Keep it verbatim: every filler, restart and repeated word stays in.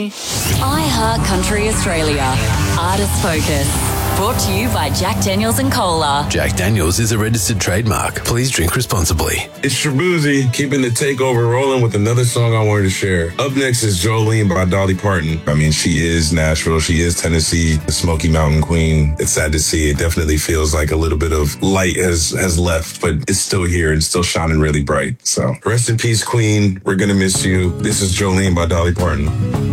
country. iHeart Country Australia. Artist Focus. Brought to you by Jack Daniels and Cola. Jack Daniels is a registered trademark. Please drink responsibly. It's Shabuzi keeping the takeover rolling with another song I wanted to share. Up next is Jolene by Dolly Parton. I mean, she is Nashville. She is Tennessee, the Smoky Mountain Queen. It's sad to see. It definitely feels like a little bit of light has, has left, but it's still here and still shining really bright. So rest in peace, Queen. We're going to miss you. This is Jolene by Dolly Parton.